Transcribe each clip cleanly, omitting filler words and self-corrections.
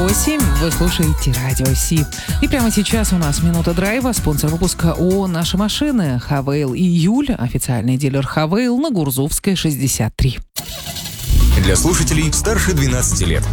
8. Вы слушаете Радио Си. И прямо сейчас у нас минута драйва. Спонсор выпуска ООО «Наши машины». Хавейл Июль. Официальный дилер Хавейл на Гурзувской, 63. Для слушателей старше 12 лет.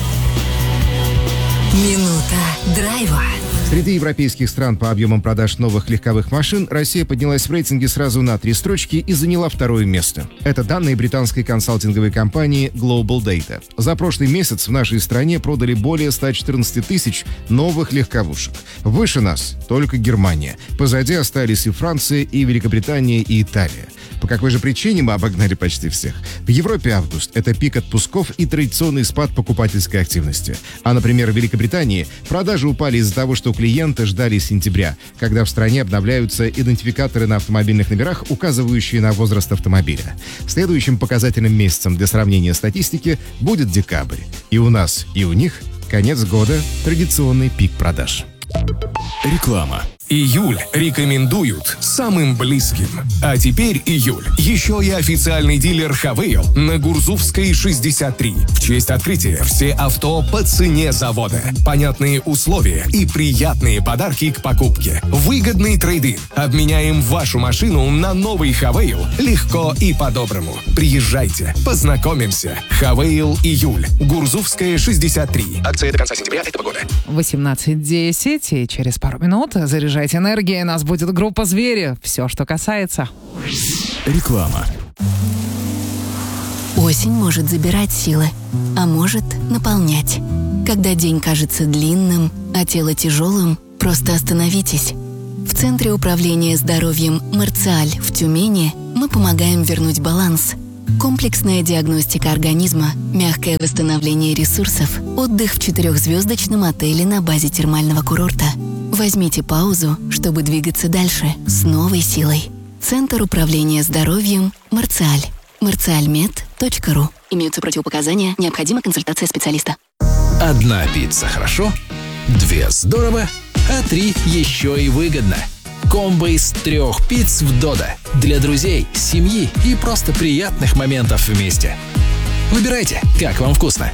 Минута драйва. Среди европейских стран по объемам продаж новых легковых машин Россия поднялась в рейтинге сразу на 3 строчки и заняла 2-е место. Это данные британской консалтинговой компании Global Data. За прошлый месяц в нашей стране продали более 114 тысяч новых легковушек. Выше нас только Германия. Позади остались и Франция, и Великобритания, и Италия. По какой же причине мы обогнали почти всех? В Европе август – это пик отпусков и традиционный спад покупательской активности. А, например, в Великобритании продажи упали из-за того, что клиенты ждали сентября, когда в стране обновляются идентификаторы на автомобильных номерах, указывающие на возраст автомобиля. Следующим показательным месяцем для сравнения статистики будет декабрь. И у нас, и у них конец года – традиционный пик продаж. Реклама. Июль рекомендуют самым близким. А теперь июль. Еще и официальный дилер Хавейл на Гурзувской, 63. В честь открытия все авто по цене завода. Понятные условия и приятные подарки к покупке. Выгодный трейд-ин. Обменяем вашу машину на новый Хавейл легко и по-доброму. Приезжайте, познакомимся. Хавейл Июль. Гурзувская, 63. Акция до конца сентября этого года. 18:10, и через пару минут заряжайте энергией. Нас будет группа «Звери». Все, что касается. Реклама. Осень может забирать силы, а может наполнять. Когда день кажется длинным, а тело тяжелым, просто остановитесь. В Центре управления здоровьем «Марциаль» в Тюмени мы помогаем вернуть баланс. Комплексная диагностика организма, мягкое восстановление ресурсов, отдых в 4-звездочном отеле на базе термального курорта. Возьмите паузу, чтобы двигаться дальше с новой силой. Центр управления здоровьем «Марциаль». marcialmed.ru. Имеются противопоказания, необходима консультация специалиста. 1 пицца хорошо, 2 здорово, а 3 еще и выгодно. Комбо из 3 пиц в Додо. Для друзей, семьи и просто приятных моментов вместе. Выбирайте, как вам вкусно.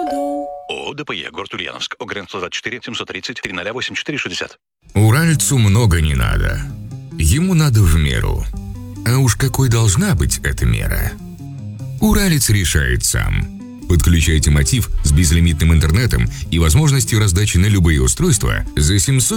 ООО ДПЕ, город Ульяновск, ОГРН 124 730 308 60. Уральцу много не надо. Ему надо в меру. А уж какой должна быть эта мера? Уралец решает сам. Подключайте Мотив с безлимитным интернетом и возможностью раздачи на любые устройства за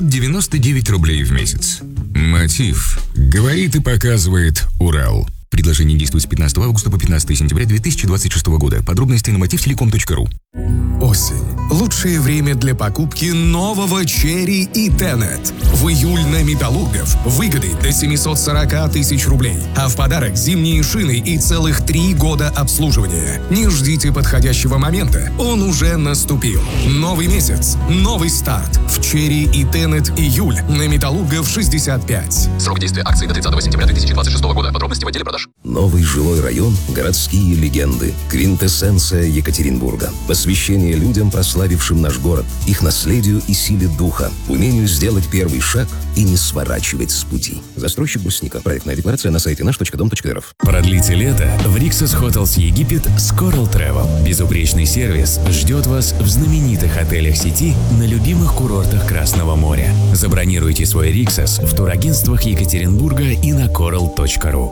799 рублей в месяц. Мотив. Говорит и показывает Урал. Предложение действует с 15 августа по 15 сентября 2026 года. Подробности на motivtelecom.ru. Осень. Лучшее время для покупки нового Черри и Тенет. В июль на Металлургов выгоды до 740 тысяч рублей. А в подарок зимние шины и целых 3 года обслуживания. Не ждите подходящего момента. Он уже наступил. Новый месяц. Новый старт. В Черри и Тенет июль на Металлургов, 65. Срок действия акции до 30 сентября 2026 года. Подробности в отделе продаж. Новый жилой район, городские легенды, квинтэссенция Екатеринбурга, посвящение людям, прославившим наш город, их наследию и силе духа, умению сделать первый шаг и не сворачивать с пути. Застройщик Брусника. Проектная декларация на сайте наш.дом.рф. Продлите лето в Rixos Hotels Египет с Coral Travel. Безупречный сервис ждет вас в знаменитых отелях сети на любимых курортах Красного моря. Забронируйте свой Rixos в турагентствах Екатеринбурга и на coral.ru.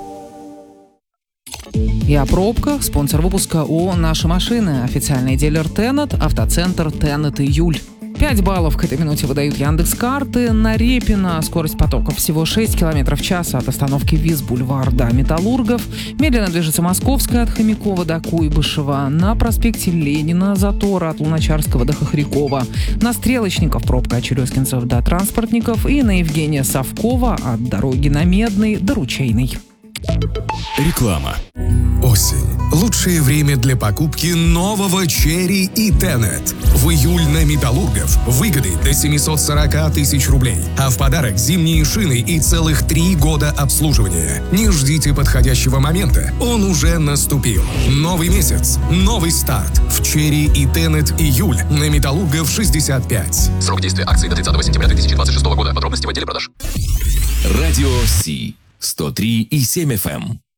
И о пробках. Спонсор выпуска ООО «Наши машины». Официальный дилер Тенет, автоцентр Тенет Июль. 5 баллов к этой минуте выдают Яндекс.Карты. На Репина скорость потока всего 6 км в час от остановки Виз-Бульвар до Металлургов. Медленно движется Московская от Хомякова до Куйбышева. На проспекте Ленина затор от Луначарского до Хохрякова. На Стрелочников пробка от Черескинцев до Транспортников. И на Евгения Совкова от дороги на Медный до Ручейной. Реклама. Осень. Лучшее время для покупки нового Черри и Тенет. В июль на Металлургов выгоды до 740 тысяч рублей. А в подарок зимние шины и целых 3 года обслуживания. Не ждите подходящего момента. Он уже наступил. Новый месяц. Новый старт. В Черри и Тенет июль на Металлургов, 65. Срок действия акции до 30 сентября 2026 года. Подробности в отделе продаж. Радио Си. 103,7 FM.